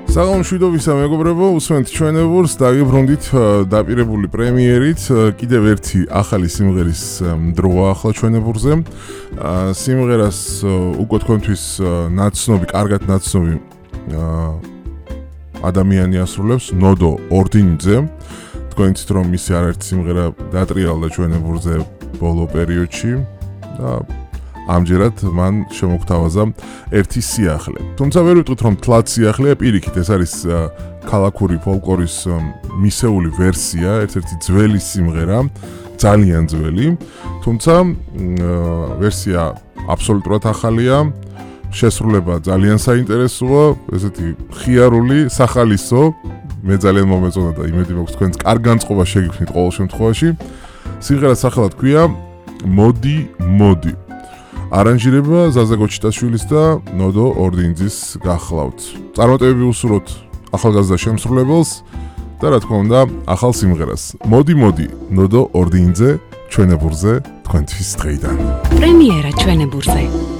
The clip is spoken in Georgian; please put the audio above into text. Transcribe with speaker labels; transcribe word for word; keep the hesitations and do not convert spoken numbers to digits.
Speaker 1: საღამოშვიდობისა მეგობრებო, უსმენთ ჩვენებურს, დაგიბრუნდით დაპირებული პრემიერით, კიდევ ერთი ახალი სიმღერის დროა ახლა ჩვენებურზე. სიმღერას უკვე თქვენთვის ნაცნობი, კარგად ნაცნობი ადამიანი ასრულებს, ნოდო ორდინიძე. თქვენ იცით რომ მისი არაერთი სიმღერა დატრიალდა ჩვენებურზე ბოლო პერიოდში და ამჯერად მან შემოგთავაზა ერთი სიახლე. თუმცა ვერ ვიტყვით რომ თლად სიახლეა, პირიქით ეს არის ქალაქური ფოლკლორის მისეული ვერსია, ერთ-ერთი ძველი სიმღერა, ძალიან ძველი, თუმცა ვერსია აბსოლუტურად ახალია, შესრულება ძალიან საინტერესოა, ესეთი ხიარული, სახალისო, მე ძალიან მომეწონა და იმედი მაქვს თქვენს კარგ განწყობას შეგიქმნით ყოველ შემთხვევაში. სიმღერას სახელად ქვია მოდი მოდი. არანჟირება ზაზა გოჩიტაშვილის და ნოდო ორდინიძის გახლავთ. წარმატებები უსურვოთ ახალგაზრდა შემსრულებელს და რა თქმა უნდა, ახალ სიმღერას. მოდი მოდი, ნოდო ორდინიძე ჩვენებურზე თქვენთვის დღეიდან.
Speaker 2: პრემიერა ჩვენებურზე.